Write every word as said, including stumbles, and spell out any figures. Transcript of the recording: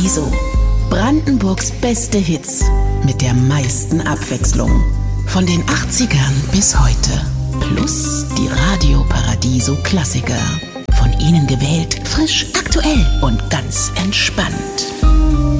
Paradiso. Brandenburgs beste Hits mit der meisten Abwechslung. Von den achtzigern bis heute. Plus die Radio Paradiso Klassiker. Von Ihnen gewählt, frisch, aktuell und ganz entspannt.